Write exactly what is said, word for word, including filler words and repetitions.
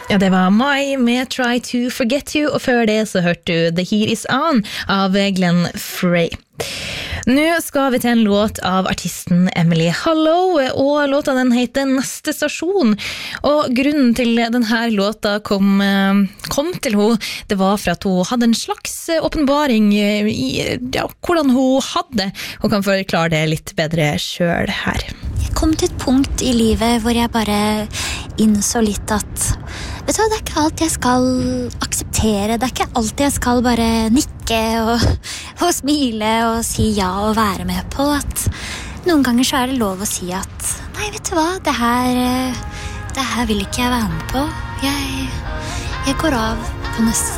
Ja, det var Mai med Try to Forget You, og før det så hørte du The Heat Is On av Glenn Frey. Nå skal vi til en låt av artisten Emily Hollow, og låta den heter Neste Stasjon. Og grunnen til denne låta kom, kom til henne, det var for at hun hadde en slags åpenbaring i ja, hvordan hun hadde. Hun kan forklare det litt bedre selv her. Jeg kom til et punkt i livet hvor jeg bare innså litt at vet du hva, det er ikke alt jeg skal akseptere, det er ikke alt jeg skal bare nikke og, og smile og si ja og være med på, at noen ganger så er det lov å si at nei, vet du hva, det her, det her vil ikke jeg være med på, jeg, jeg går av på neste